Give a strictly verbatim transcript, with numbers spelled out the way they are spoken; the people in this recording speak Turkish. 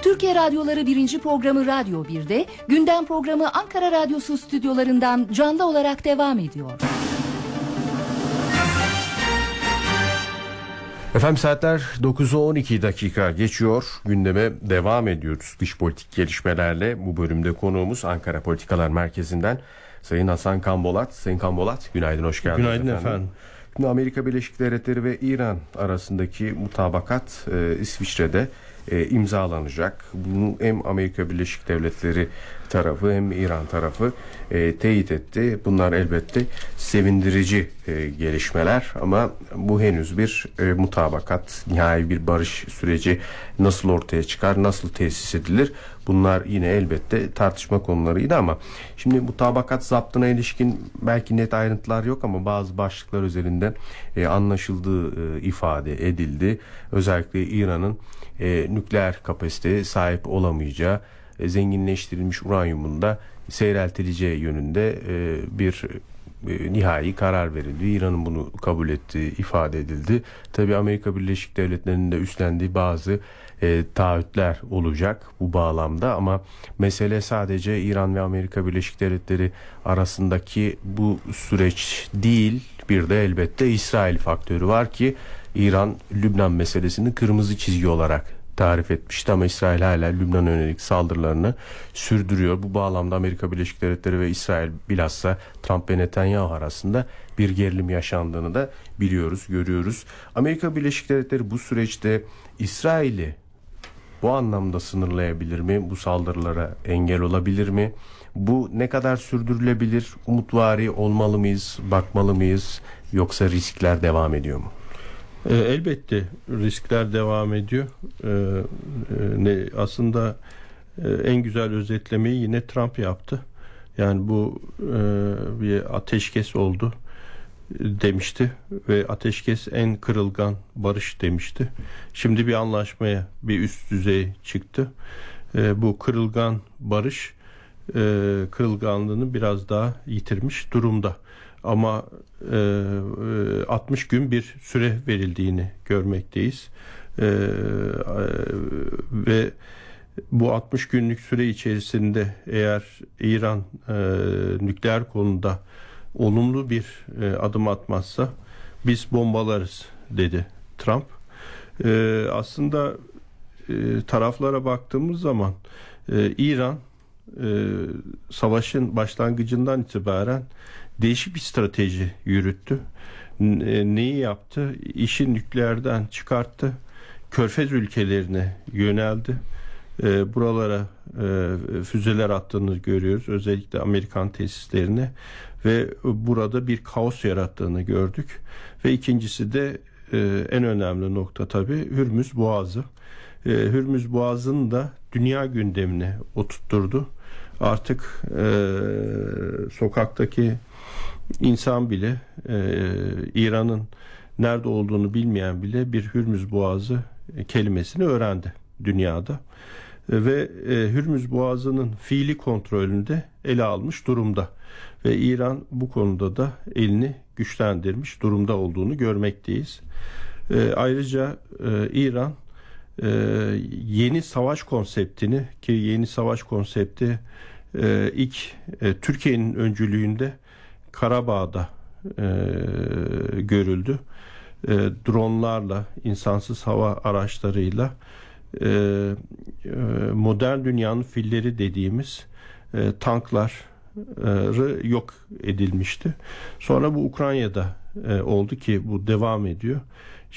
Türkiye Radyoları birinci programı Radyo bir'de, gündem programı Ankara Radyosu stüdyolarından canlı olarak devam ediyor. Efendim saatler dokuzu on iki dakika geçiyor. Gündeme devam ediyoruz dış politik gelişmelerle. Bu bölümde konuğumuz Ankara Politikalar Merkezi'nden Sayın Hasan Kanbolat. Sayın Kanbolat, günaydın, hoş geldiniz. Günaydın efendim. efendim. Şimdi Amerika Birleşik Devletleri ve İran arasındaki mutabakat e, İsviçre'de e, imzalanacak. Bunu hem Amerika Birleşik Devletleri tarafı hem İran tarafı e, teyit etti. Bunlar elbette sevindirici e, gelişmeler ama bu henüz bir e, mutabakat, nihai bir barış süreci nasıl ortaya çıkar, nasıl tesis edilir? Bunlar yine elbette tartışma konularıydı ama şimdi mutabakat zaptına ilişkin belki net ayrıntılar yok ama bazı başlıklar üzerinden e, anlaşıldığı e, ifade edildi. Özellikle İran'ın e, nükleer kapasiteye sahip olamayacağı, e, zenginleştirilmiş uranyumunda seyreltileceği yönünde e, bir e, nihai karar verildi. İran'ın bunu kabul ettiği ifade edildi. Tabii Amerika Birleşik Devletleri'nin de üstlendiği bazı e, taahhütler olacak bu bağlamda ama mesele sadece İran ve Amerika Birleşik Devletleri arasındaki bu süreç değil. Bir de elbette İsrail faktörü var ki İran Lübnan meselesini kırmızı çizgi olarak tarif etmişti ama İsrail hala Lübnan'a yönelik saldırılarını sürdürüyor. Bu bağlamda Amerika Birleşik Devletleri ve İsrail, bilhassa Trump ve Netanyahu arasında bir gerilim yaşandığını da biliyoruz, görüyoruz. Amerika Birleşik Devletleri bu süreçte İsrail'i bu anlamda sınırlayabilir mi? Bu saldırılara engel olabilir mi? Bu ne kadar sürdürülebilir? Umutvari olmalı mıyız? Bakmalı mıyız? Yoksa riskler devam ediyor mu? E, elbette riskler devam ediyor. E, e, ne aslında e, en güzel özetlemeyi yine Trump yaptı. Yani bu e, bir ateşkes oldu demişti ve ateşkes en kırılgan barış demişti. Şimdi bir anlaşmaya, bir üst düzey çıktı. E, bu kırılgan barış e, kırılganlığını biraz daha yitirmiş durumda. Ama e, altmış gün bir süre verildiğini görmekteyiz. E, e, ve bu altmış günlük süre içerisinde eğer İran e, nükleer konuda olumlu bir e, adım atmazsa biz bombalarız dedi Trump. E, aslında e, taraflara baktığımız zaman e, İran e, savaşın başlangıcından itibaren değişik bir strateji yürüttü. Neyi yaptı? İşi nükleerden çıkarttı. Körfez ülkelerine yöneldi. Buralara füzeler attığını görüyoruz. Özellikle Amerikan tesislerine ve burada bir kaos yarattığını gördük. Ve ikincisi de en önemli nokta tabii Hürmüz Boğazı. Hürmüz Boğazı'nı da dünya gündemine oturtturdu. Artık sokaktaki İnsan bile e, İran'ın nerede olduğunu bilmeyen bile bir Hürmüz Boğazı kelimesini öğrendi dünyada. E, ve e, Hürmüz Boğazı'nın fiili kontrolünü de ele almış durumda. Ve İran bu konuda da elini güçlendirmiş durumda olduğunu görmekteyiz. E, ayrıca e, İran e, yeni savaş konseptini ki yeni savaş konsepti e, ilk e, Türkiye'nin öncülüğünde Karabağ'da e, görüldü. E, dronlarla, insansız hava araçlarıyla e, e, modern dünyanın filleri dediğimiz e, tankları yok edilmişti. Sonra bu Ukrayna'da e, oldu ki bu devam ediyor.